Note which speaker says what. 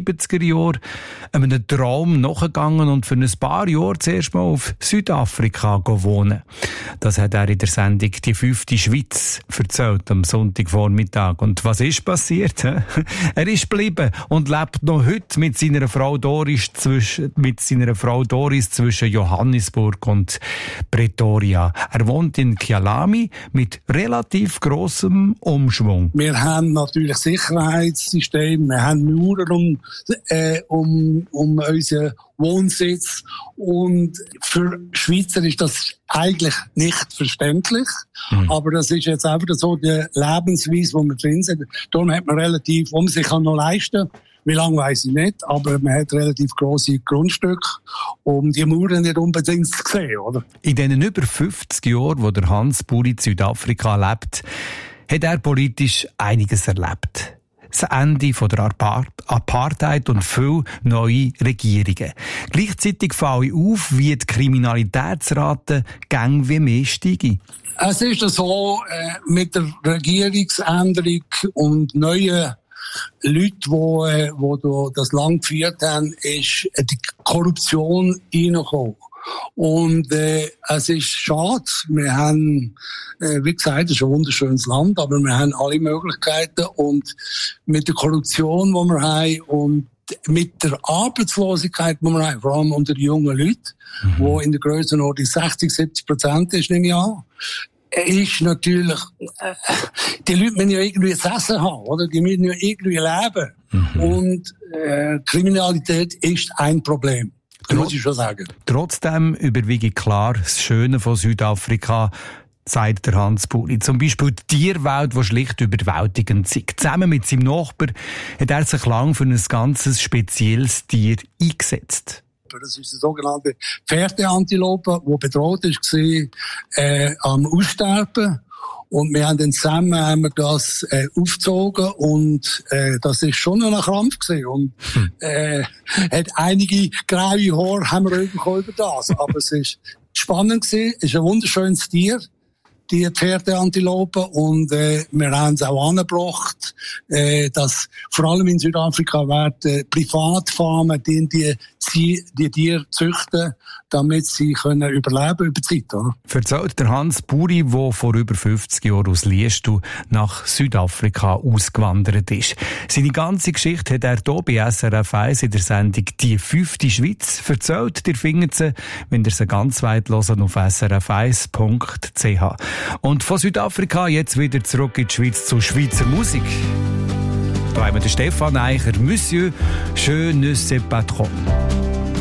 Speaker 1: 70er Jahren einem Traum nachgegangen und für ein paar Jahre zuerst mal auf Südafrika wohnen. Das hat er in der Sendung «Die 5. Schweiz» erzählt am Sonntagvormittag. Und was ist passiert? Er ist geblieben und lebt noch heute mit seiner Frau Doris zwischen Johannesburg und Pretoria. Er wohnt in Kyalami mit relativ grossem Umschwung.
Speaker 2: Wir haben natürlich Sicherheitssysteme, wir haben Mauern um unseren Wohnsitz. Und für Schweizer ist das eigentlich nicht verständlich. Aber das ist jetzt einfach so die Lebensweise, wo wir drin sind. Darum hat man relativ, wo man sich noch leisten kann. Wie lange weiss ich nicht, aber man hat relativ grosse Grundstücke, um die Mauern nicht unbedingt zu sehen, oder?
Speaker 1: In den über 50 Jahren, wo der Hans Buri in Südafrika lebt, hat er politisch einiges erlebt. Das Ende von der Apartheid und viele neue Regierungen. Gleichzeitig falle auf, wie die Kriminalitätsrate gang wie mehr steige.
Speaker 2: Es ist so, mit der Regierungsänderung und neuen Leute, die das Land geführt haben, ist die Korruption reingekommen. Und es ist schade. Wir haben, wie gesagt, es ist ein wunderschönes Land, aber wir haben alle Möglichkeiten. Und mit der Korruption, die wir haben, und mit der Arbeitslosigkeit, die wir haben, vor allem unter den jungen Leuten, die in der Grössenordnung 60-70% ist, nehme ich an, ist natürlich, die Leute müssen ja irgendwie ein Essen haben, oder? Die müssen ja irgendwie leben. Und Kriminalität ist ein Problem. Das muss ich schon sagen.
Speaker 1: Trotzdem überwiege klar das Schöne von Südafrika, sagt der Hans Buri. Zum Beispiel die Tierwelt, die schlicht überwältigend ist. Zusammen mit seinem Nachbar hat er sich lang für ein ganz spezielles Tier eingesetzt.
Speaker 2: Das ist eine sogenannte Pferdeantilope, die bedroht war, am Aussterben. Und wir haben dann zusammen das aufgezogen und das ist schon ein Krampf gewesen. Und hat einige graue Haare haben wir bekommen über das. Aber es ist spannend gewesen, es ist ein wunderschönes Tier, die Pferdeantilope, und wir haben es auch angebracht, dass vor allem in Südafrika werden Privatfarmen die Tiere züchten, damit sie können überleben über die Zeit. Oder?
Speaker 1: Erzählt der Hans Buri, der vor über 50 Jahren aus Liestu nach Südafrika ausgewandert ist. Seine ganze Geschichte hat er hier bei SRF 1 in der Sendung «Die 5. Schweiz» erzählt. Ihr findet sie, wenn ihr sie ganz weit hören, auf srf1.ch. Und von Südafrika jetzt wieder zurück in die Schweiz zu Schweizer Musik. Da haben wir den Stefan Eicher, «Monsieur, je ne sais pas trop».